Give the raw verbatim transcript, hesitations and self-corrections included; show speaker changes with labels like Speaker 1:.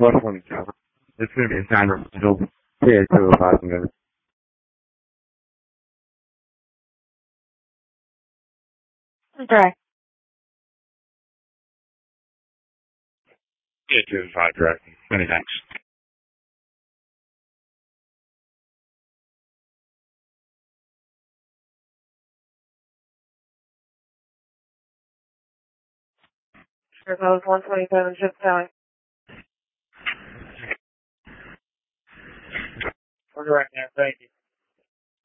Speaker 1: Plus one. It's going to be a timer. It'll take two or five minutes.
Speaker 2: Okay.
Speaker 1: Yeah, two or five direct. Many thanks.
Speaker 2: Propose one twenty-seven ship telling.
Speaker 1: We're direct now. Thank you.